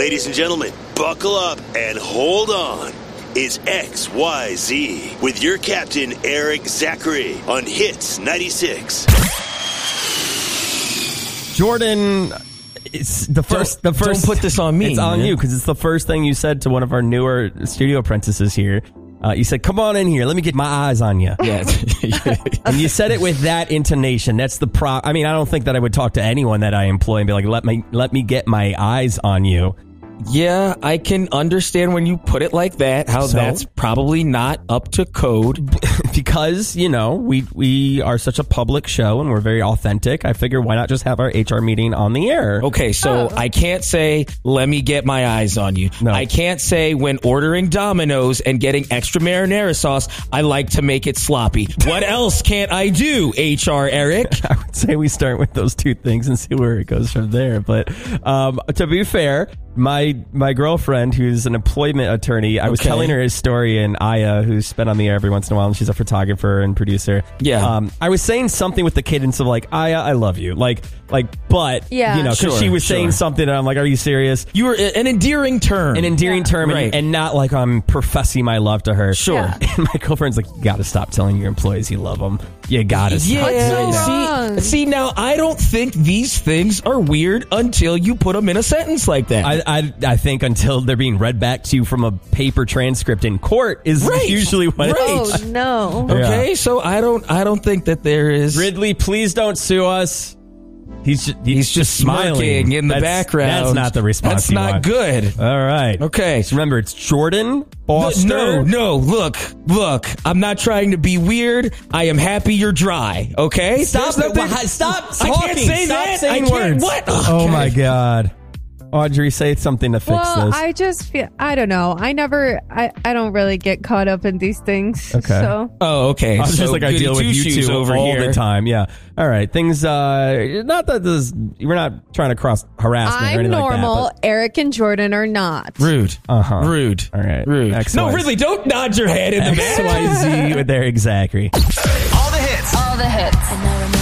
Ladies and gentlemen, buckle up and hold on. It's XYZ with your captain, Eric Zachary, on Hits 96. Jordan, it's the first. Don't put this on me. It's on you because it's the first thing you said to one of our newer studio apprentices here. You said, "Come on in here. Let me get my eyes on you." Yeah. And you said it with that intonation. That's the I mean, I don't think that I would talk to anyone that I employ and be like, "Let me get my eyes on you." Yeah, I can understand when you put it like that, how that's probably not up to code. Because, you know, we are such a public show and we're very authentic. I figure why not just have our HR meeting on the air? Okay, so I can't say, let me get my eyes on you. No. I can't say when ordering Domino's and getting extra marinara sauce, I like to make it sloppy. What else can't I do, HR Eric? I would say we start with those two things and see where it goes from there. But to be fair, my girlfriend, who's an employment attorney, I was telling her his story, and Aya, who's been on the air every once in a while, and she's a photographer and producer. Yeah. I was saying something with the cadence of like, Aya, I love you. But, yeah. you know, because she was saying something, and I'm like, are you serious? You were an endearing term. An endearing term, right. and not like I'm professing my love to her. Sure. Yeah. And my girlfriend's like, you gotta stop telling your employees you love them. You gotta stop. What's so wrong? See, now, I don't think these things are weird until you put them in a sentence like that. I think until they're being read back to you from a paper transcript in court is usually what it is. Oh, no. Okay, so I don't think that there is... Ridley, please don't sue us. He's just smiling smirking in the background. That's not the response. That's not good. All right. Okay. So remember, it's Jordan Foster. No. Look. I'm not trying to be weird. I am happy you're dry. Okay. Stop There's nothing- Stop talking. I can't say Stop that. saying I can't. words. What? Oh my God. Audrey, say something to fix Well, this. I just feel, I don't know. I don't really get caught up in these things. Okay. So. Oh, okay. I was just like, I deal with you two over all here the time. Yeah. All right. Things, not that this, we're not trying to cross harassment or I'm anything normal. like that. Eric and Jordan are not. Rude. Rude. All right. Rude. XYZ. No, really, don't nod your head in the back. XYZ with Eric Zachary. All the hits. All the hits.